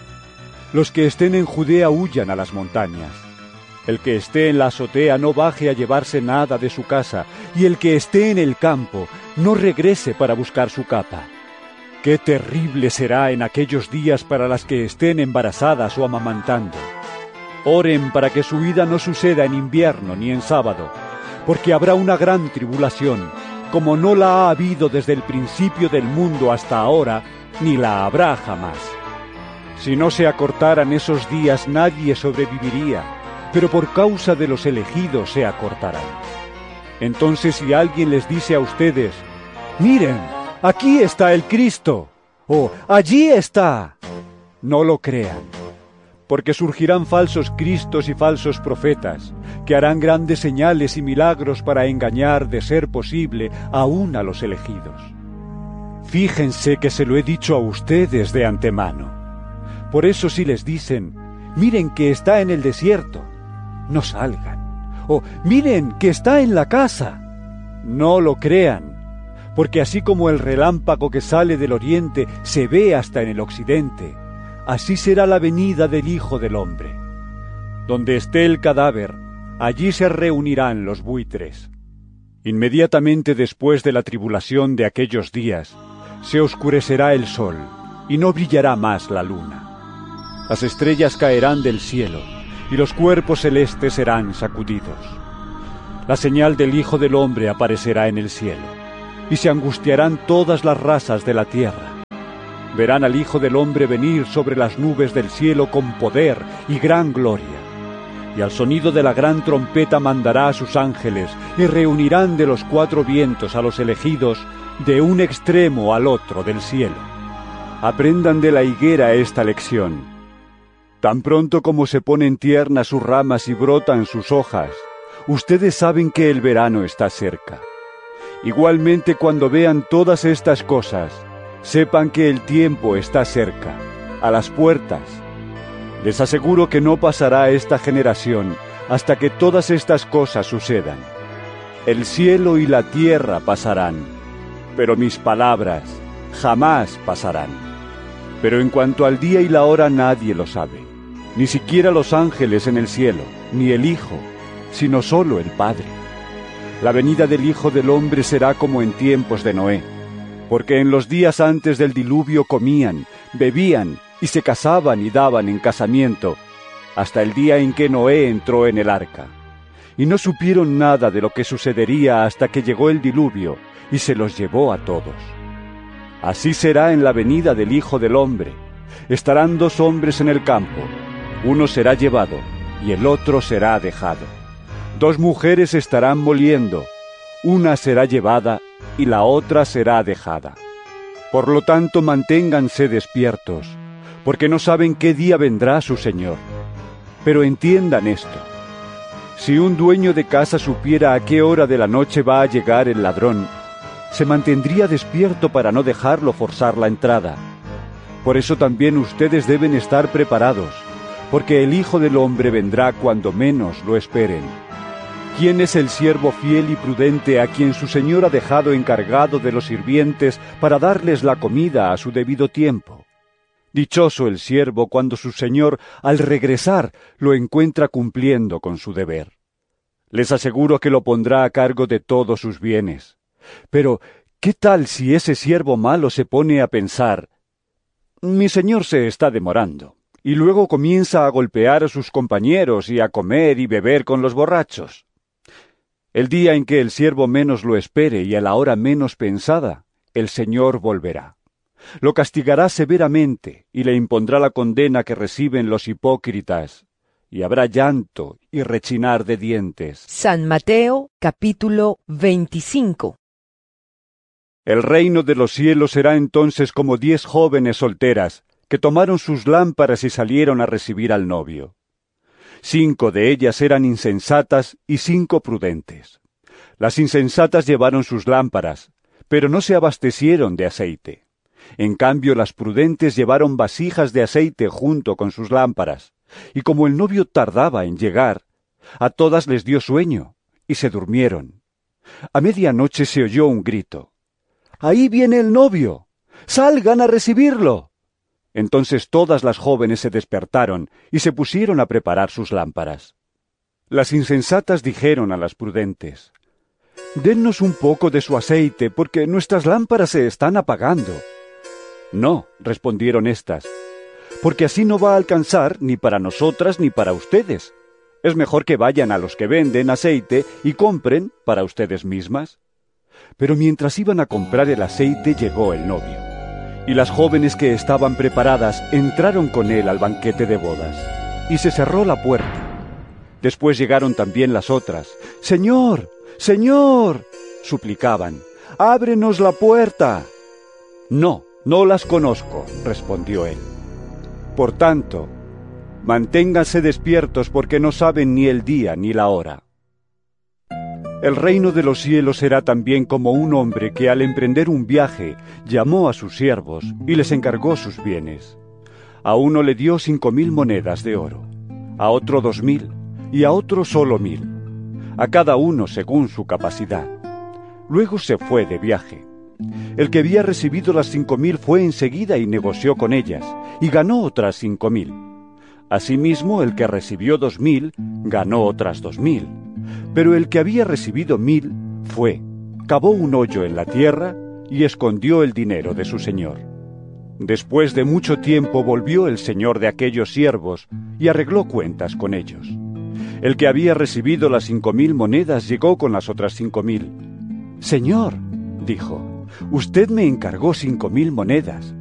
Los que estén en Judea huyan a las montañas. El que esté en la azotea no baje a llevarse nada de su casa, y el que esté en el campo no regrese para buscar su capa. ¡Qué terrible será en aquellos días para las que estén embarazadas o amamantando! Oren para que su ida no suceda en invierno ni en sábado, porque habrá una gran tribulación, como no la ha habido desde el principio del mundo hasta ahora, ni la habrá jamás. Si no se acortaran esos días, nadie sobreviviría, pero por causa de los elegidos se acortarán. Entonces, si alguien les dice a ustedes: miren, aquí está el Cristo, o allí está, no lo crean, porque surgirán falsos cristos y falsos profetas, que harán grandes señales y milagros para engañar, de ser posible, aún a los elegidos. Fíjense que se lo he dicho a ustedes de antemano. Por eso si les dicen: miren que está en el desierto, no salgan. O miren que está en la casa, no lo crean. Porque así como el relámpago que sale del oriente se ve hasta en el occidente, así será la venida del Hijo del Hombre. Donde esté el cadáver, allí se reunirán los buitres. Inmediatamente después de la tribulación de aquellos días, se oscurecerá el sol, y no brillará más la luna. Las estrellas caerán del cielo, y los cuerpos celestes serán sacudidos. La señal del Hijo del Hombre aparecerá en el cielo, y se angustiarán todas las razas de la tierra. Verán al Hijo del Hombre venir sobre las nubes del cielo con poder y gran gloria. Y al sonido de la gran trompeta mandará a sus ángeles, y reunirán de los cuatro vientos a los elegidos de un extremo al otro del cielo. Aprendan de la higuera esta lección. Tan pronto como se ponen tiernas sus ramas y brotan sus hojas, ustedes saben que el verano está cerca. Igualmente, cuando vean todas estas cosas, sepan que el tiempo está cerca, a las puertas. Les aseguro que no pasará esta generación hasta que todas estas cosas sucedan. El cielo y la tierra pasarán, pero mis palabras jamás pasarán. Pero en cuanto al día y la hora nadie lo sabe, ni siquiera los ángeles en el cielo, ni el Hijo, sino solo el Padre. La venida del Hijo del Hombre será como en tiempos de Noé, porque en los días antes del diluvio comían, bebían y se casaban y daban en casamiento, hasta el día en que Noé entró en el arca. Y no supieron nada de lo que sucedería hasta que llegó el diluvio y se los llevó a todos. Así será en la venida del Hijo del Hombre. Estarán dos hombres en el campo, uno será llevado y el otro será dejado. Dos mujeres estarán moliendo, una será llevada y la otra será dejada. Por lo tanto, manténganse despiertos, porque no saben qué día vendrá su Señor. Pero entiendan esto: si un dueño de casa supiera a qué hora de la noche va a llegar el ladrón, se mantendría despierto para no dejarlo forzar la entrada. Por eso también ustedes deben estar preparados, porque el Hijo del Hombre vendrá cuando menos lo esperen. ¿Quién es el siervo fiel y prudente a quien su señor ha dejado encargado de los sirvientes para darles la comida a su debido tiempo? Dichoso el siervo cuando su señor, al regresar, lo encuentra cumpliendo con su deber. Les aseguro que lo pondrá a cargo de todos sus bienes. Pero, ¿qué tal si ese siervo malo se pone a pensar: mi señor se está demorando, y luego comienza a golpear a sus compañeros y a comer y beber con los borrachos? El día en que el siervo menos lo espere y a la hora menos pensada, el Señor volverá. Lo castigará severamente y le impondrá la condena que reciben los hipócritas, y habrá llanto y rechinar de dientes. San Mateo, capítulo veinticinco. El reino de los cielos será entonces como diez jóvenes solteras, que tomaron sus lámparas y salieron a recibir al novio. Cinco de ellas eran insensatas y cinco prudentes. Las insensatas llevaron sus lámparas, pero no se abastecieron de aceite. En cambio, las prudentes llevaron vasijas de aceite junto con sus lámparas, y como el novio tardaba en llegar, a todas les dio sueño, y se durmieron. A medianoche se oyó un grito: ¡ahí viene el novio! ¡Salgan a recibirlo! Entonces todas las jóvenes se despertaron y se pusieron a preparar sus lámparas. Las insensatas dijeron a las prudentes: «Dennos un poco de su aceite, porque nuestras lámparas se están apagando». «No», respondieron éstas, «porque así no va a alcanzar ni para nosotras ni para ustedes. Es mejor que vayan a los que venden aceite y compren para ustedes mismas». Pero mientras iban a comprar el aceite llegó el novio. Y las jóvenes que estaban preparadas entraron con él al banquete de bodas, y se cerró la puerta. Después llegaron también las otras. «Señor, Señor», suplicaban, «ábrenos la puerta». «No, no las conozco», respondió él. «Por tanto, manténganse despiertos porque no saben ni el día ni la hora». El reino de los cielos será también como un hombre que al emprender un viaje llamó a sus siervos y les encargó sus bienes. A uno le dio cinco mil monedas de oro, a otro dos mil y a otro solo mil, a cada uno según su capacidad. Luego se fue de viaje. El que había recibido las cinco mil fue enseguida y negoció con ellas, y ganó otras cinco mil. Asimismo, el que recibió dos mil ganó otras dos mil. Pero el que había recibido mil fue, cavó un hoyo en la tierra y escondió el dinero de su señor. Después de mucho tiempo volvió el señor de aquellos siervos y arregló cuentas con ellos. El que había recibido las cinco mil monedas llegó con las otras cinco mil. Señor, dijo, usted me encargó cinco mil monedas.